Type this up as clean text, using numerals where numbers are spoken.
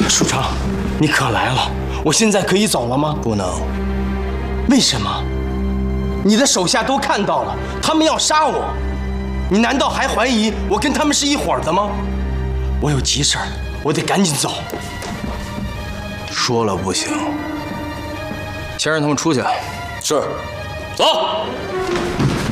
署长，你可来了！我现在可以走了吗？ 不能。 为什么？你的手下都看到了，他们要杀我，你难道还怀疑我跟他们是一伙的吗？我有急事儿，我得赶紧走。 说了不行。 先让他们出去。 是。 走。